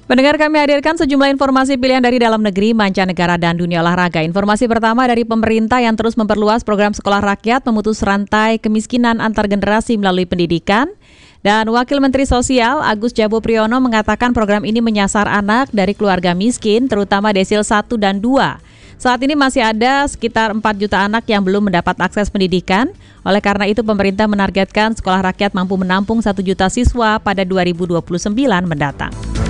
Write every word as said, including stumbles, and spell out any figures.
Pendengar, kami hadirkan sejumlah informasi pilihan dari dalam negeri, mancanegara, dan dunia olahraga. Informasi pertama dari pemerintah yang terus memperluas program sekolah rakyat memutus rantai kemiskinan antar generasi melalui pendidikan. Dan Wakil Menteri Sosial Agus Jabo Priyono mengatakan program ini menyasar anak dari keluarga miskin, terutama desil satu dan dua. Saat ini masih ada sekitar empat juta anak yang belum mendapat akses pendidikan. Oleh karena itu, pemerintah menargetkan sekolah rakyat mampu menampung satu juta siswa pada dua ribu dua puluh sembilan mendatang.